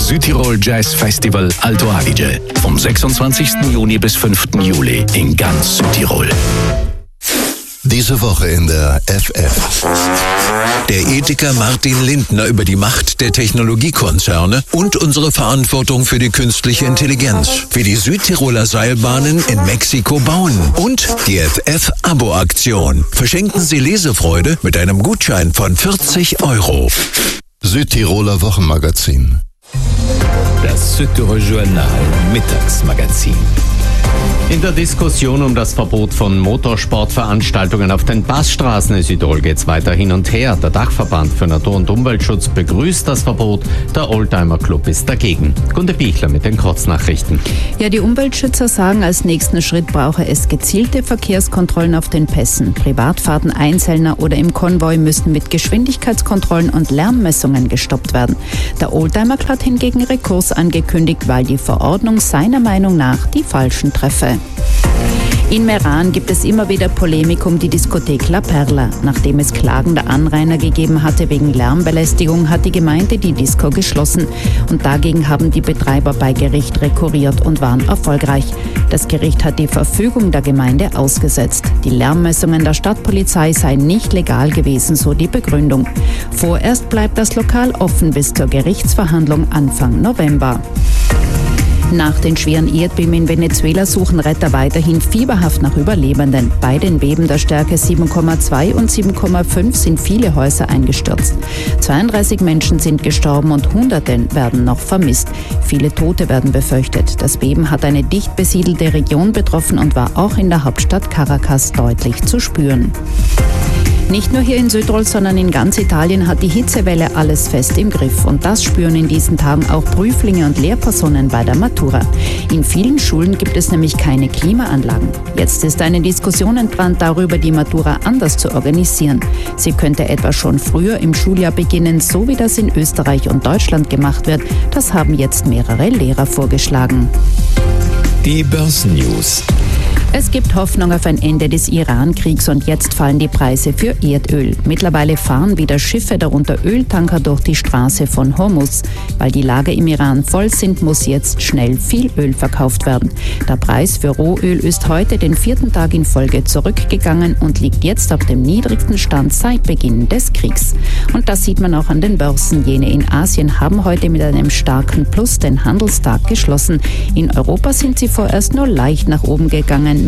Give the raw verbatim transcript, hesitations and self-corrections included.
Südtirol Jazz Festival Alto Adige. Vom sechsundzwanzigsten Juni bis fünften Juli in ganz Südtirol. Diese Woche in der F F. Der Ethiker Martin Lindner über die Macht der Technologiekonzerne und unsere Verantwortung für die künstliche Intelligenz, wie die Südtiroler Seilbahnen in Mexiko bauen und die F F-Abo-Aktion. Verschenken Sie Lesefreude mit einem Gutschein von vierzig Euro. Südtiroler Wochenmagazin. Das Südtirol Journal Mittagsmagazin. In der Diskussion um das Verbot von Motorsportveranstaltungen auf den Passstraßen in Südtirol geht es weiter hin und her. Der Dachverband für Natur- und Umweltschutz begrüßt das Verbot, der Oldtimer Club ist dagegen. Gunde Bichler mit den Kurznachrichten. Ja, die Umweltschützer sagen, als nächsten Schritt brauche es gezielte Verkehrskontrollen auf den Pässen. Privatfahrten einzelner oder im Konvoi müssten mit Geschwindigkeitskontrollen und Lärmmessungen gestoppt werden. Der Oldtimer Club hat hingegen Rekurs angekündigt, weil die Verordnung seiner Meinung nach die falschen treffe. In Meran gibt es immer wieder Polemik um die Diskothek La Perla. Nachdem es Klagen der Anrainer gegeben hatte wegen Lärmbelästigung, hat die Gemeinde die Disco geschlossen. Und dagegen haben die Betreiber bei Gericht rekurriert und waren erfolgreich. Das Gericht hat die Verfügung der Gemeinde ausgesetzt. Die Lärmmessungen der Stadtpolizei seien nicht legal gewesen, so die Begründung. Vorerst bleibt das Lokal offen bis zur Gerichtsverhandlung Anfang November. Nach den schweren Erdbeben in Venezuela suchen Retter weiterhin fieberhaft nach Überlebenden. Bei den Beben der Stärke sieben Komma zwei und sieben Komma fünf sind viele Häuser eingestürzt. zweiunddreißig Menschen sind gestorben und Hunderte werden noch vermisst. Viele Tote werden befürchtet. Das Beben hat eine dicht besiedelte Region betroffen und war auch in der Hauptstadt Caracas deutlich zu spüren. Nicht nur hier in Südtirol, sondern in ganz Italien hat die Hitzewelle alles fest im Griff. Und das spüren in diesen Tagen auch Prüflinge und Lehrpersonen bei der Matura. In vielen Schulen gibt es nämlich keine Klimaanlagen. Jetzt ist eine Diskussion entbrannt darüber, die Matura anders zu organisieren. Sie könnte etwa schon früher im Schuljahr beginnen, so wie das in Österreich und Deutschland gemacht wird. Das haben jetzt mehrere Lehrer vorgeschlagen. Die Börsennews. Es gibt Hoffnung auf ein Ende des Iran-Kriegs und jetzt fallen die Preise für Erdöl. Mittlerweile fahren wieder Schiffe, darunter Öltanker, durch die Straße von Hormuz. Weil die Lager im Iran voll sind, muss jetzt schnell viel Öl verkauft werden. Der Preis für Rohöl ist heute den vierten Tag in Folge zurückgegangen und liegt jetzt auf dem niedrigsten Stand seit Beginn des Kriegs. Und das sieht man auch an den Börsen. Jene in Asien haben heute mit einem starken Plus den Handelstag geschlossen. In Europa sind sie vorerst nur leicht nach oben gegangen.